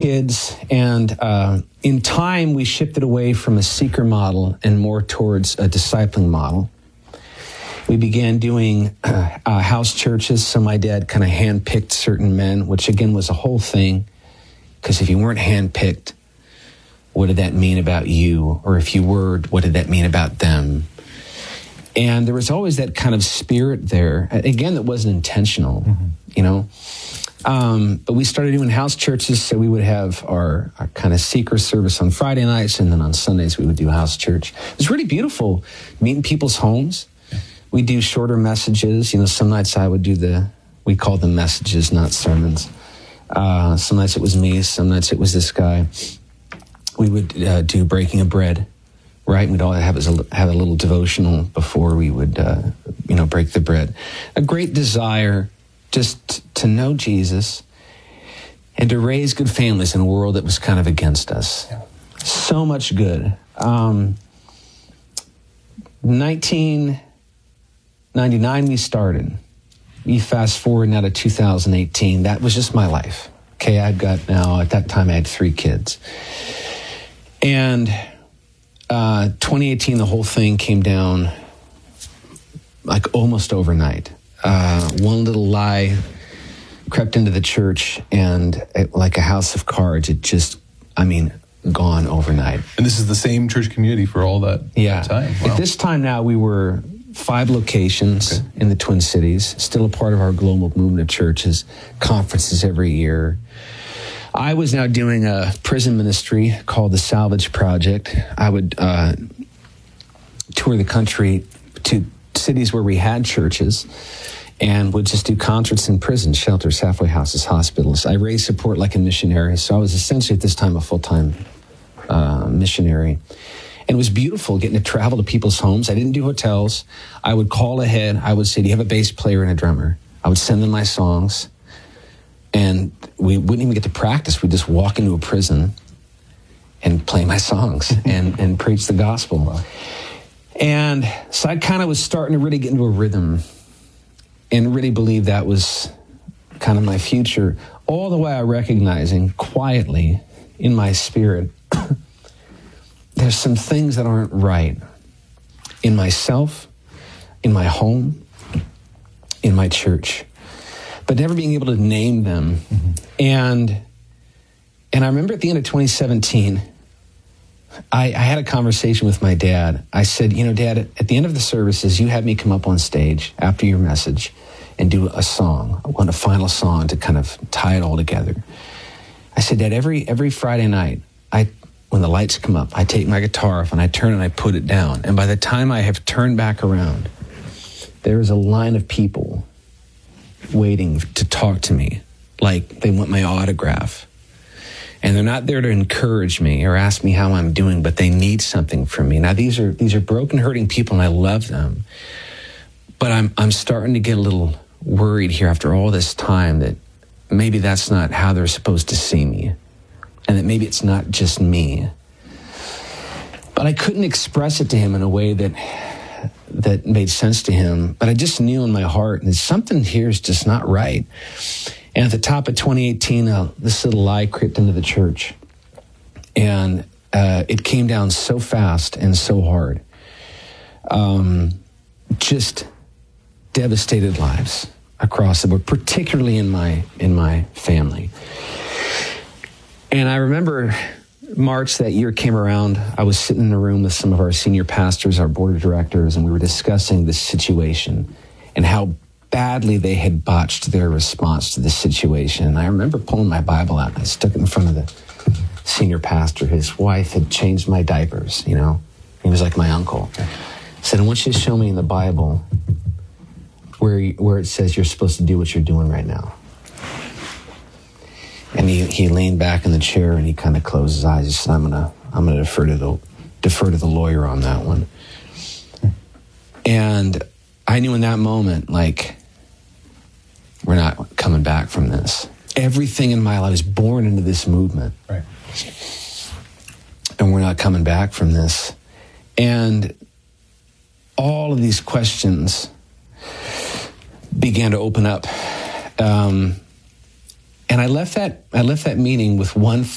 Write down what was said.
kids, and in time, we shifted away from a seeker model and more towards a discipling model. We began doing house churches, so my dad kind of handpicked certain men, which again was a whole thing, because if you weren't handpicked, what did that mean about you? Or if you were, what did that mean about them? And there was always that kind of spirit there. Again, that wasn't intentional, you know. But we started doing house churches, so we would have our kind of seeker service on Friday nights, and then on Sundays we would do house church. It was really beautiful, meeting people's homes. We do shorter messages. You know, some nights I would do we call them messages, not sermons. Some nights it was me, some nights it was this guy. We would do breaking of bread, right? We'd all have a little devotional before we would, break the bread. A great desire just to know Jesus and to raise good families in a world that was kind of against us. Yeah. So much good. 1999 we started. You fast forward now to 2018. That was just my life. Okay, at that time I had 3 kids. And 2018, the whole thing came down like almost overnight. One little lie crept into the church, and like a house of cards, it just, gone overnight. And this is the same church community for all that time? Wow. At this time now, we were 5 locations in the Twin Cities, still a part of our global movement of churches, conferences every year. I was now doing a prison ministry called the Salvage Project. I would tour the country to cities where we had churches and would just do concerts in prisons, shelters, halfway houses, hospitals. I raised support like a missionary, so I was essentially at this time a full-time missionary. And it was beautiful getting to travel to people's homes. I didn't do hotels. I would call ahead. I would say, do you have a bass player and a drummer? I would send them my songs. And we wouldn't even get to practice. We'd just walk into a prison and play my songs and preach the gospel. And so I kind of was starting to really get into a rhythm and really believe that was kind of my future, all the while recognizing quietly in my spirit, there's some things that aren't right in myself, in my home, in my church, but never being able to name them. And I remember at the end of 2017, I had a conversation with my dad. I said, Dad, at the end of the services, you had me come up on stage after your message and do a song. I want a final song to kind of tie it all together. I said, Dad, every Friday night, when the lights come up, I take my guitar off and I turn and I put it down. And by the time I have turned back around, there is a line of people waiting to talk to me, like they want my autograph. And they're not there to encourage me or ask me how I'm doing, but they need something from me. Now, these are broken, hurting people, and I love them. But I'm starting to get a little worried here after all this time that maybe that's not how they're supposed to see me, and that maybe it's not just me. But I couldn't express it to him in a way that made sense to him. But I just knew in my heart, and something here is just not right. And at the top of 2018, this little lie crept into the church. And it came down so fast and so hard. Just devastated lives across the board, particularly in my family. And I remember March that year came around, I was sitting in a room with some of our senior pastors, our board of directors, and we were discussing this situation and how badly they had botched their response to the situation. And I remember pulling my Bible out and I stuck it in front of the senior pastor. His wife had changed my diapers, He was like my uncle. I said, I want you to show me in the Bible where it says you're supposed to do what you're doing right now. And he leaned back in the chair and he kind of closed his eyes. He said, I'm gonna defer to the lawyer on that one. And I knew in that moment, like, we're not coming back from this. Everything in my life is born into this movement. Right. And we're not coming back from this. And all of these questions began to open up. And I left that meeting with one